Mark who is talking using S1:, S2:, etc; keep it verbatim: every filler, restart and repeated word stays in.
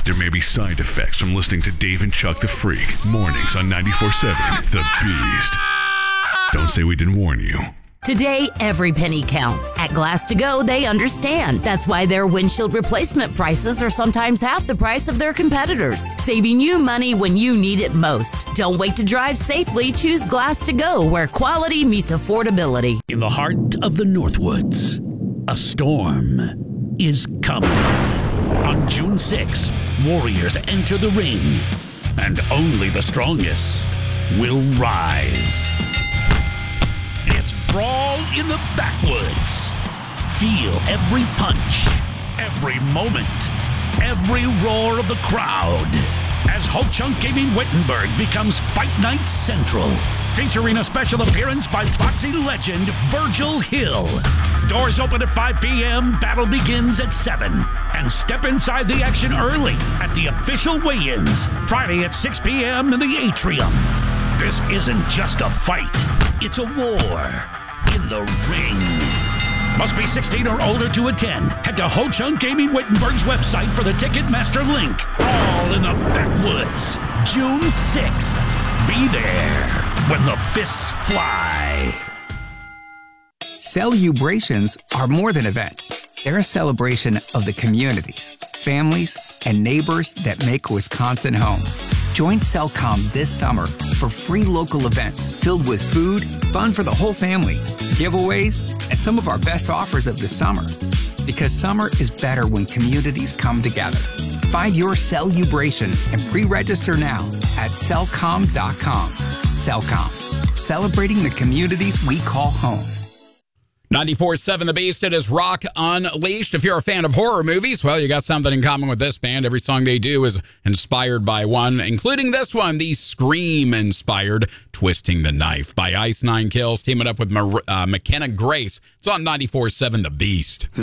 S1: There may be side effects from listening to Dave and Chuck the Freak. Mornings on ninety-four seven The Beast. Don't say we didn't warn you.
S2: Today, every penny counts. At Glass to Go, they understand. That's why their windshield replacement prices are sometimes half the price of their competitors, saving you money when you need it most. Don't wait to drive safely. Choose Glass to Go, where quality meets affordability.
S3: In the heart of the Northwoods, a storm is coming. On June sixth, Warriors enter the ring, and only the strongest will rise. It's Brawl in the Backwoods. Feel every punch, every moment, every roar of the crowd as Ho Chunk Gaming Wittenberg becomes Fight Night Central, featuring a special appearance by boxing legend Virgil Hill. Doors open at five p.m., battle begins at seven. And step inside the action early at the official weigh-ins, Friday at six p.m. in the Atrium. This isn't just a fight, it's a war in the ring. Must be sixteen or older to attend. Head to Ho Chunk Gaming Wittenberg's website for the Ticketmaster link. All in the Backwoods, June sixth. Be there when the fists fly.
S4: Celebrations are more than events. They're a celebration of the communities, families, and neighbors that make Wisconsin home. Join Cellcom this summer for free local events filled with food, fun for the whole family, giveaways, and some of our best offers of the summer. Because summer is better when communities come together. Find your Celebration and pre-register now at cellcom dot com. Cellcom, celebrating the communities we call home.
S5: ninety-four point seven The Beast, it is Rock Unleashed. If you're a fan of horror movies, well, you got something in common with this band. Every song they do is inspired by one, including this one, the Scream-inspired Twisting the Knife by Ice Nine Kills, teaming up with Mar- uh, McKenna Grace. It's on ninety-four point seven The Beast.